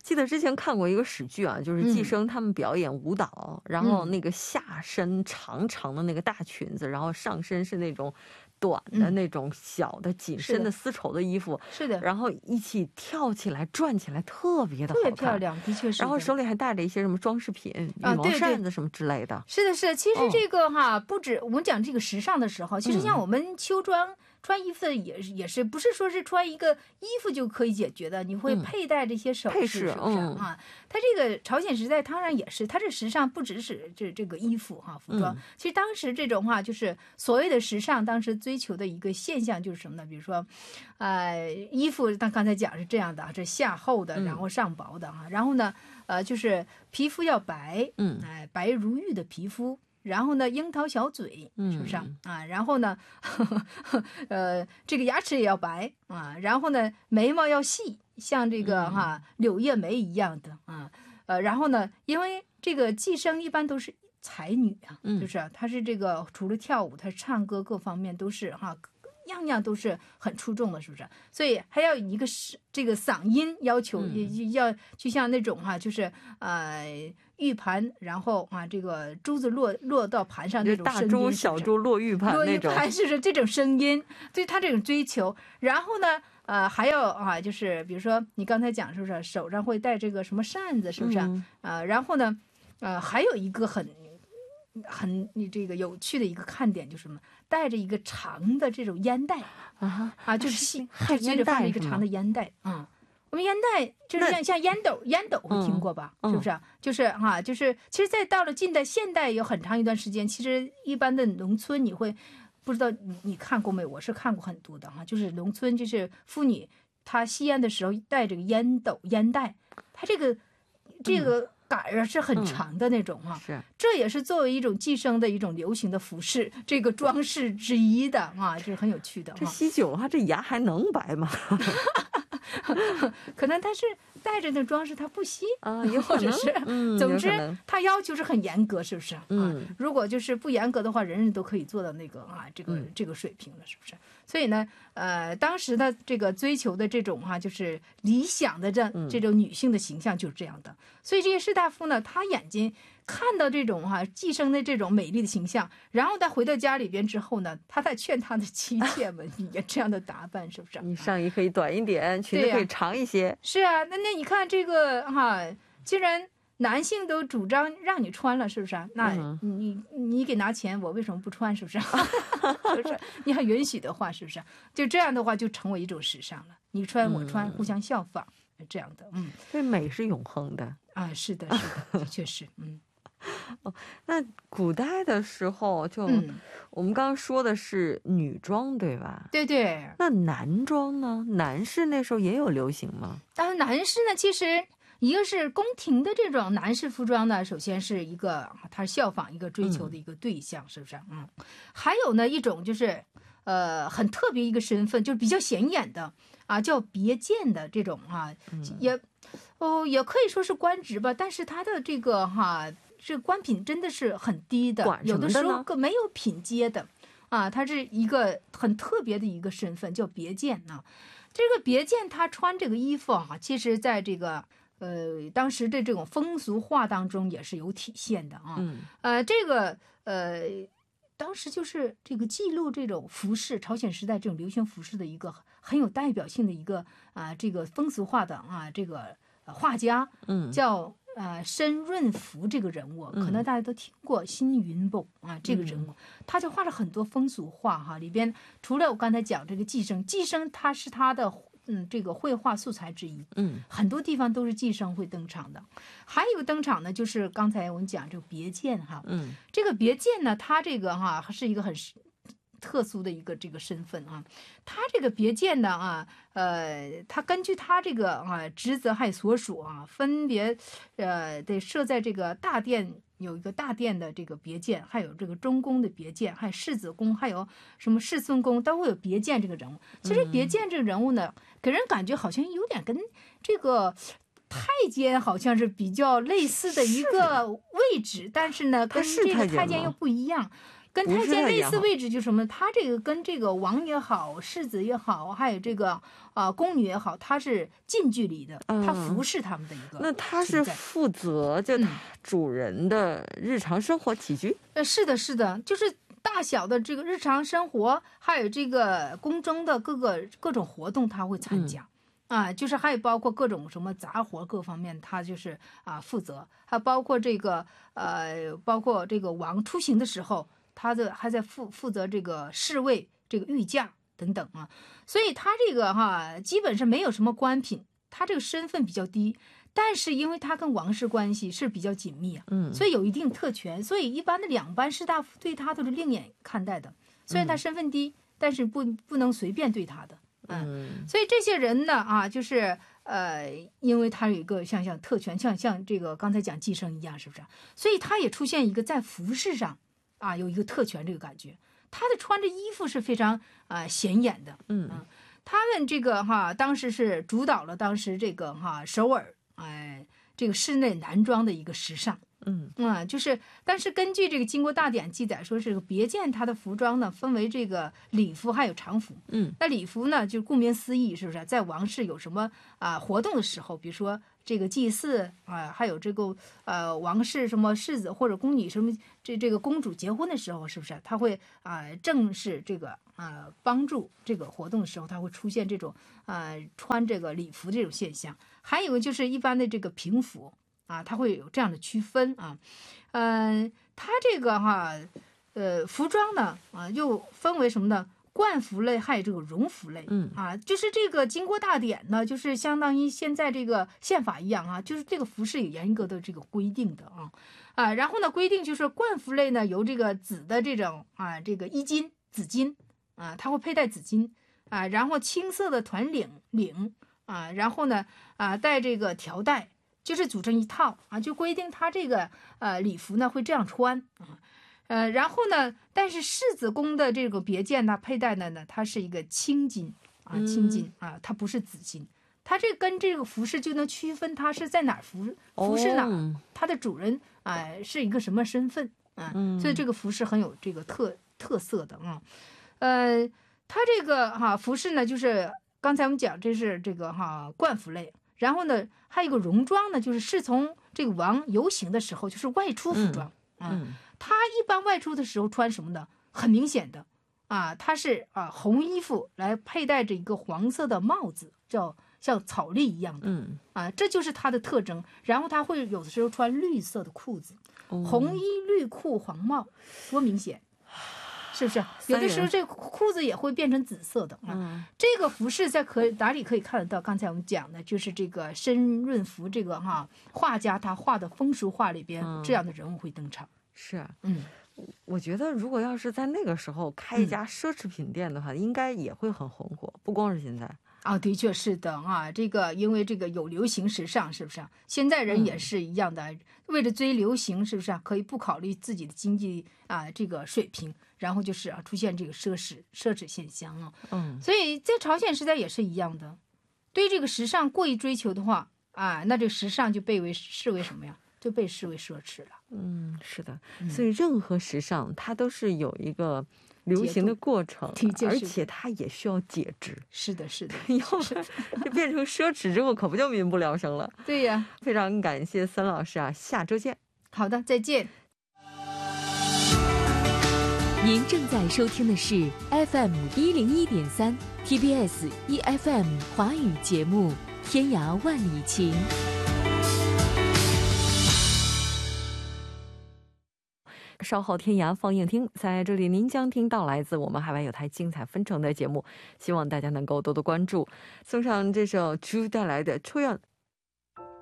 记得之前看过一个史剧啊，就是寄生他们表演舞蹈，然后那个下身长长的那个大裙子，然后上身是那种短的那种小的紧身的丝绸的衣服， 是的， 然后一起跳起来转起来特别的好看， 特别漂亮，的确是。 然后手里还带着一些什么装饰品，羽毛扇子什么之类的。 是的，是的。其实这个哈，不止我们讲这个时尚的时候，其实像我们秋装穿衣服的也是不是说是穿一个衣服就可以解决的，你会佩戴这些首饰，是不是啊？它这个朝鲜时代当然也是，它这时尚不只是这个衣服哈服装，其实当时这种话就是所谓的时尚，当时追求的一个现象就是什么呢？比如说，衣服刚才讲是这样的，这下厚的，然后上薄的哈，然后呢，就是皮肤要白，白如玉的皮肤。然后呢，樱桃小嘴，是不是啊？然后呢，这个牙齿也要白啊。然后呢，眉毛要细，像这个柳叶眉一样的啊。然后呢，因为这个寄生一般都是才女啊，就是她是这个除了跳舞，她唱歌各方面都是样样都是很出众的，是不是？所以还要一个这个嗓音要求，要就像那种就是玉盘，然后这个珠子落到盘上那种声音， 大珠小珠落玉盘那种， 落玉盘是这种声音，对他这种追求。然后呢，还要就是比如说你刚才讲是不是手上会戴这个什么扇子，是不是？然后呢，还有一个很这个有趣的一个看点就是什么？带着一个长的这种烟袋就是接着放着一个长的烟袋我们烟袋就是像烟斗会听过吧？是不是？就是其实再到了近代现代有很长一段时间，其实一般的农村你会不知道你看过没有？我是看过很多的就是农村就是妇女她吸烟的时候带着个烟斗烟袋，她这个杆是很长的那种是， 这也是作为一种寄生的一种流行的服饰，这个装饰之一的就是很有趣的。 这吸久了，这牙还能白吗？ 可能他是带着那装饰，他不吸也或者是，总之他要求是很严格，是不是？如果就是不严格的话，人人都可以做到那个这个水平了，是不是？所以呢，当时的这个追求的这种就是理想的这种女性的形象就是这样的。所以这些士大夫呢，他眼睛看到这种寄生的这种美丽的形象，然后他回到家里边之后呢，他再劝他的妻妾们也这样的打扮，是不是？ 你上衣可以短一点，裙子可以长一些。 是啊，那你看这个既然男性都主张让你穿了，是不是？那你给拿钱，我为什么不穿？是不是？是不是？你还允许的话，是不是？就这样的话，就成为一种时尚了。你穿我穿，互相效仿，这样的。 这美是永恒的是的，是的，的确是。 那古代的时候我们刚刚说的是女装，对吧？ 对对。 那男装呢？男士那时候也有流行吗？ 当然，男士呢，其实一个是宫廷的这种男士服装呢，首先是一个他效仿一个追求的一个对象，是不是？还有呢一种就是很特别一个身份，就是比较显眼的叫别见的这种也可以说是官职吧，但是他的这个这个官品真的是很低的，有的时候没有品阶的他是一个很特别的一个身份，叫别见这个别见他穿这个衣服其实在这个当时的这种风俗画当中也是有体现的这个当时就是这个记录这种服饰，朝鲜时代这种流行服饰的一个很有代表性的一个这个风俗画的这个画家叫申润福这个人物，可能大家都听过辛云蹦这个人物，他就画了很多风俗画里边除了我刚才讲这个寄生他是他的这个绘画素材之一，很多地方都是寄生会登场的。还有一个登场呢，就是刚才我们讲这个别见这个别见呢，他这个是一个很特殊的一个这个身份他这个别见呢他根据他这个职责还有所属分别得设在这个大殿。有一个大殿的这个别见，还有这个中宫的别见，还有世子宫，还有什么世孙宫，都会有别见这个人物。其实别见这个人物呢，给人感觉好像有点跟这个太监好像是比较类似的一个位置，但是呢，跟这个太监又不一样。 跟太监类似位置就是什么？他这个跟这个王也好，世子也好，还有这个宫女也好，他是近距离的，他服侍他们的一个。 那他是负责就他主人的日常生活起居？ 是的，是的，就是大小的这个日常生活，还有这个宫中的各种活动，他会参加。就是还有包括各种什么杂活各方面，他就是负责，还包括这个王出行的时候，他还在负责这个侍卫、这个御驾等等啊，所以他这个基本上没有什么官品，他这个身份比较低，但是因为他跟王室关系是比较紧密所以有一定特权，所以一般的两班士大夫对他都是另眼看待的，虽然他身份低，但是不能随便对他的。所以这些人呢就是因为他有一个像特权，像这个刚才讲寄生一样，是不是？所以他也出现一个在服饰上有一个特权这个感觉。他的穿着衣服是非常显眼的。他们这个当时是主导了当时这个首尔这个室内男装的一个时尚。但是根据这个《金国大典》记载说，这个别见他的服装呢分为这个礼服还有常服。那礼服呢就顾名思义，是不是在王室有什么活动的时候，比如说这个祭祀还有这个王室什么世子或者宫女什么这个公主结婚的时候，是不是他会正式这个帮助这个活动的时候，他会出现这种穿这个礼服这种现象。还有就是一般的这个平服它会有这样的区分它这个服装呢又分为什么呢？冠服类还有这个荣服类就是这个经国大典呢，就是相当于现在这个宪法一样就是这个服饰有严格的这个规定的然后呢规定就是冠服类呢由这个紫的这种这个衣襟紫巾它会佩戴紫巾然后青色的团领然后呢带这个条带。就是组成一套就规定他这个礼服呢会这样穿然后呢，但是世子宫的这个别件呢佩戴的呢，它是一个青金青金它不是紫金，它这跟这个服饰就能区分它是在哪儿服饰哪儿，它的主人是一个什么身份所以这个服饰很有这个特色的它这个服饰呢，就是刚才我们讲这是这个冠服类。然后呢，还有一个戎装呢，就是侍从这个王游行的时候，就是外出服装他一般外出的时候穿什么呢？很明显的他是红衣服来佩戴着一个黄色的帽子，叫像草笠一样的这就是他的特征。然后他会有的时候穿绿色的裤子，红衣绿裤黄帽，多明显。是不是有的时候这裤子也会变成紫色的这个服饰在哪里可以看得到？刚才我们讲的就是这个申润福这个画家他画的风俗画里边这样的人物会登场。 是我觉得如果要是在那个时候开一家奢侈品店的话应该也会很红火，不光是现在的确是的这个因为这个有流行时尚，是不是现在人也是一样的为了追流行，是不是可以不考虑自己的经济这个水平，然后就是出现这个奢侈现象所以在朝鲜时代也是一样的，对这个时尚过于追求的话那这个时尚就视为什么呀？就被视为奢侈了。 是的，所以任何时尚它都是有一个流行的过程，而且它也需要节制。 是的，是的， 要就变成奢侈之后，可不就民不聊生了？ 对呀， 非常感谢森老师下周见。 好的，再见。 您正在收听的是 FM 101.3 TBS EFM 华语节目《天涯万里情》。 稍后天涯放映厅，在这里您将听到来自我们海外有台精彩纷呈的节目，希望大家能够多多关注。送上这首朱带来的《초연》。